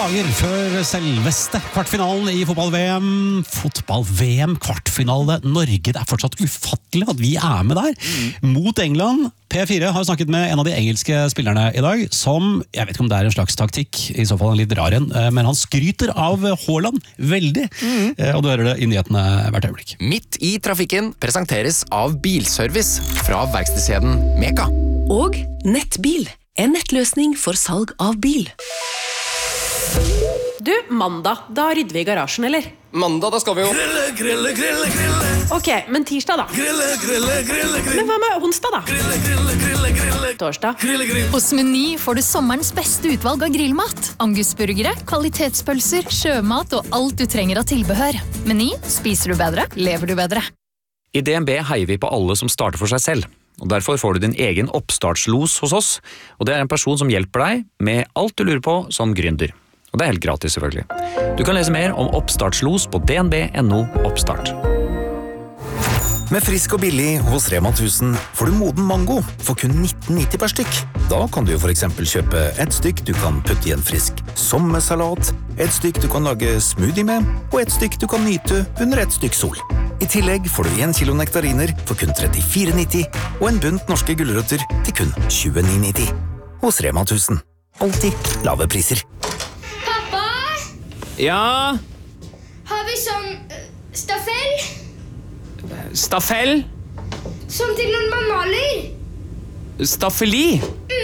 dager før selveste kvartfinalen i fotball-VM. Fotball-VM, kvartfinale Norge. Det er fortsatt ufattelig at vi er med der. Mot England. P4 har snakket med en av de engelske spillerne i dag, som, jeg vet ikke om det er en slags taktikk, i så fall en litt rar en, men han skryter av Haaland veldig. Og du hører det i nyhetene hvert øyeblikk. Midt i trafikken presenteres av Bilservice fra verkstedskjeden Meka. Og Nettbil, en nettløsning for salg av bil. Du, mandag, da rydder vi i garasjen, eller? Mandag, da skal vi jo... Grille. Ok, men tirsdag da? Grille. Men hva med onsdag da? Grille. Torsdag? Hos Meny får du sommerens beste utvalg av grillmat. Angusburgere, kvalitetspølser, sjømat og alt du trenger av tilbehør. Meny, spiser du bedre, lever du bedre. I DNB heier vi på alle som starter for seg selv. Og derfor får du din egen oppstartslos hos oss, og det er en person som hjelper deg med alt du lurer på som gründer. Og det er helt gratis selvfølgelig. Du kan lese mer om oppstartslos på dnb.no oppstart. Med frisk og billig hos Rema 1000 får du moden mango for kun 19,90 per stykk. Da kan du for eksempel kjøpe et stykk du kan putte i en frisk sommersalat, et stykk du kan lage smoothie med, og et stykk du kan nyte under et stykk sol. I tillegg får du 1 kilo nektariner for kun 34,90 og en bunt norske gulrøtter til kun 29,90. Hos Rema 1000. Alltid lave priser. Pappa, Ja, har vi sånn stafell? stafell, Som til når man maler? staffeli.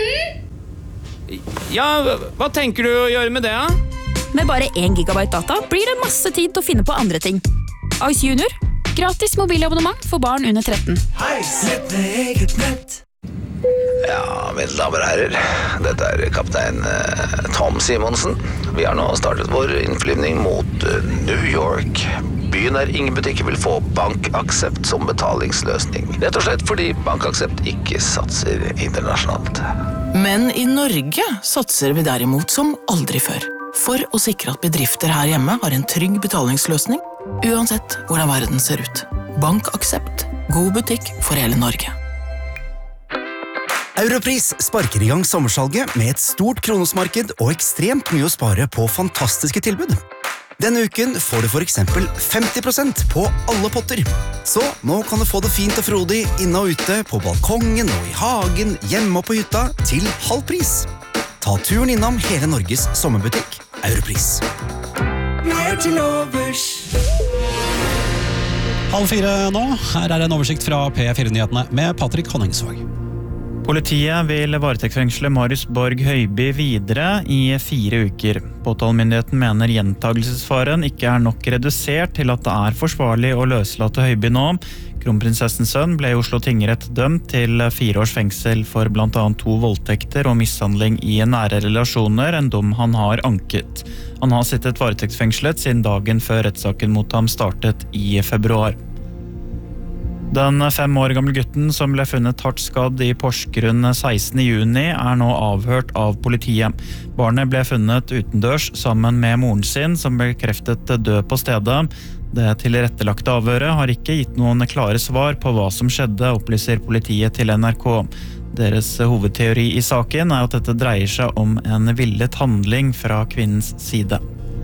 Ja, hva tenker du å gjøre med det, da? Med bare 1 gigabyte data blir det masse tid til å finne på andre ting. Ice Junior. Gratis mobilabonnement for barn under 13. Hei, slett med eget nett. Ja, mine damer og herrer, dette er kaptein Tom Simonsen. Vi har nå startet vår innflyvning mot New York. Byen der ingen butikker vil få BankAxept som betalingsløsning. Rett og slett fordi BankAxept ikke satser internasjonalt. Men i Norge satser vi derimot som aldri før. For å sikre at bedrifter her hjemme har en trygg betalingsløsning, uansett hvordan verden ser ut. BankAxept. God butikk for hele Norge. Europris sparker i gang sommersalget med et stort kronosmarked og ekstremt mye å spare på fantastiske tilbud. Denne uken får du for eksempel 50% på alle potter. Så nå kan du få det fint og frodig inne og ute, på balkongen og i hagen, hjemme og på hytta, til halv pris. Ta turen innom hele Norges sommerbutikk, Europris. Mer til overs. 3:30 nå. Her er en oversikt fra P4-nyhetene med Patrick Honningsvåg. Politiet vil varetektsfengsle Marius Borg Høiby videre i 4 uker. Påtalemyndigheten mener gjentagelsesfaren ikke er nok redusert til at det er forsvarlig å løslate Høiby nå. Kronprinsessens sønn ble i Oslo tingrett dømt til 4 års fengsel for blant annet 2 voldtekter og mishandling i nære relasjoner, en dom han har anket. Han har sittet varetektsfengslet siden dagen før rettssaken mot ham startet i februar. Den 5 år gamle gutten som ble funnet hardt skadd i Porsgrunn 16. juni er nå avhørt av politiet. Barnet ble funnet utendørs sammen med moren sin som ble bekreftet død på stedet. Det tilrettelagte avhøret har ikke gitt noen klare svar på hva som skjedde, opplyser politiet til NRK. Deres hovedteori i saken er at dette dreier seg om en villet handling fra kvinnens side.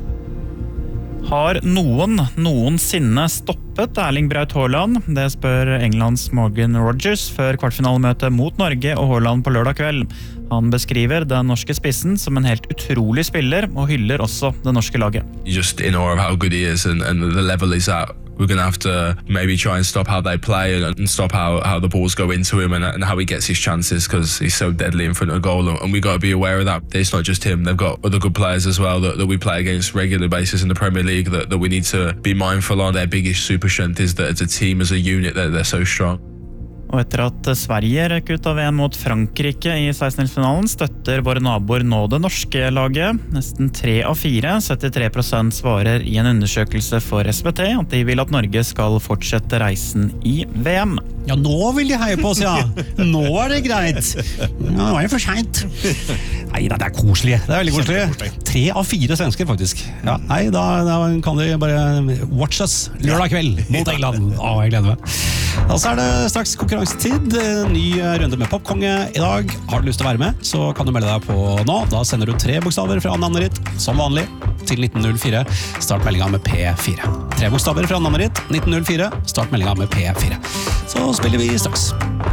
Har noen noensinne stoppet Erling Braut Haaland? Det spør Englands Morgan Rogers før kvartfinalemøtet mot Norge og Haaland på lørdag kveld. Han beskriver den norske spissen som en helt utrolig spiller og hyller også det norske laget. Just in awe of how good he is and the level he's at. We're going to have to maybe try and stop how they play and stop how the balls go into him and how he gets his chances because he's so deadly in front of goal and we've got to be aware of that. It's not just him, they've got other good players as well that we play against regular basis in the Premier League that we need to be mindful on. Their biggest super strength is that as a team, as a unit, they're so strong. Og etter at Sverige røk ut av VM mot Frankrike i 16-finalen, støtter våre naboer nå det norske laget. Nesten 3 av 4, 73% svarer i en undersøkelse for SVT at de vil at Norge skal fortsette reisen i VM. Ja, nå vil de heie på oss, ja. Nå er det greit. Ja, nå er det for sent. Nei, det er koselig. Det er veldig koselig. 3 av 4 svensker, faktisk. Ja, nei, da kan de bare watch us lørdag kveld mot England. Jeg gleder meg. Da så det straks konkurransetid. Ny runde med Popkonge i dag. Har du lyst til å være med, så kan du melde deg på nå. Da sender du 3 bokstaver fra navnet ditt, som vanlig, til 1904. Start meldingen med P4. 3 bokstaver fra navnet ditt, 1904. Start meldingen med P4. Så spiller vi straks.